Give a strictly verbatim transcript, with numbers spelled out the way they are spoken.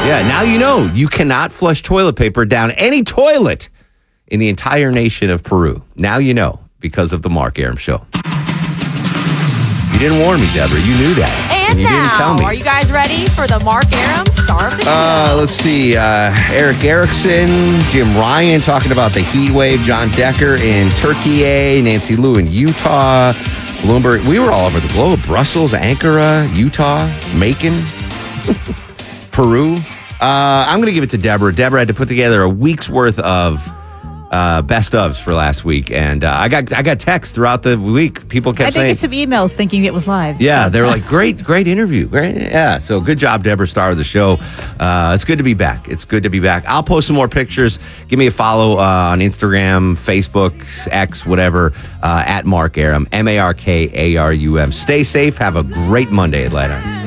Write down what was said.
Yeah, now you know you cannot flush toilet paper down any toilet in the entire nation of Peru. Now you know because of the Mark Arum Show. You didn't warn me, Deborah. You knew that. And, and you now, didn't tell me. Are you guys ready for the Mark Arum Star of the Show? Uh, let's see. Uh, Eric Erickson, Jim Ryan talking about the heat wave, John Decker in Turkey, Nancy Liu in Utah, Bloomberg. We were all over the globe. Brussels, Ankara, Utah, Macon, Peru. Uh, I'm going to give it to Deborah. Deborah had to put together a week's worth of uh, best ofs for last week, and uh, I got I got texts throughout the week. People kept I did saying, get some emails thinking it was live. yeah, so. they were like, great, great interview. Great. Yeah, so good job, Deborah, star of the show. Uh, it's good to be back. It's good to be back. I'll post some more pictures. Give me a follow uh, on Instagram, Facebook, X, whatever, uh, at Mark Arum, M A R K A R U M. Stay safe. Have a great Monday, Atlanta.